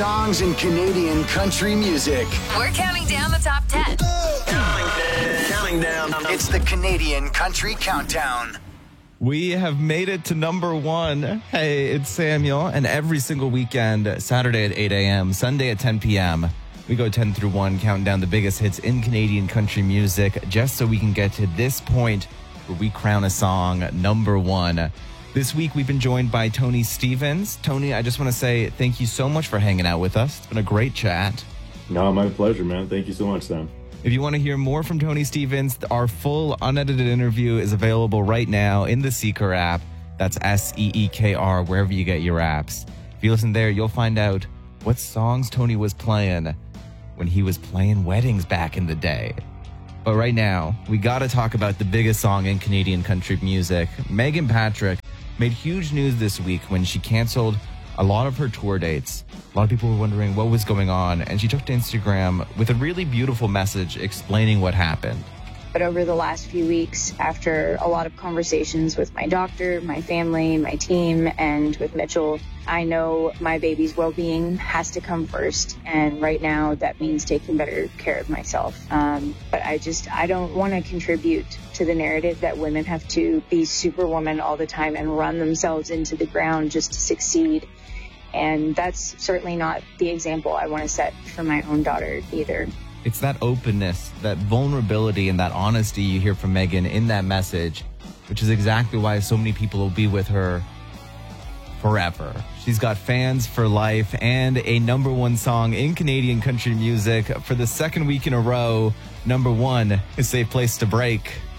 Songs in Canadian country music. We're counting down the top 10. Counting down. It's the Canadian Country Countdown. We have made it to number one. Hey, it's Samuel. And every single weekend, Saturday at 8 a.m., Sunday at 10 p.m., we go 10 through 1, counting down the biggest hits in Canadian country music, just so we can get to this point where we crown a song number one. This week, we've been joined by Tony Stevens. Tony, I just want to say thank you so much for hanging out with us. It's been a great chat. No, my pleasure, man. Thank you so much, Sam. If you want to hear more from Tony Stevens, our full unedited interview is available right now in the Seekr app. That's Seekr, wherever you get your apps. If you listen there, you'll find out what songs Tony was playing when he was playing weddings back in the day. But right now, we got to talk about the biggest song in Canadian country music. Megan Patrick made huge news this week when she canceled a lot of her tour dates. A lot of people were wondering what was going on, and she took to Instagram with a really beautiful message explaining what happened. But over the last few weeks, after a lot of conversations with my doctor, my family, my team, and with Mitchell, I know my baby's well-being has to come first. And right now, that means taking better care of myself. But I don't want to contribute to the narrative that women have to be superwoman all the time and run themselves into the ground just to succeed. And that's certainly not the example I want to set for my own daughter either. It's that openness, that vulnerability, and that honesty you hear from Megan in that message, which is exactly why so many people will be with her forever. She's got fans for life and a number one song in Canadian country music for the second week in a row. Number one is Safe Place to Break.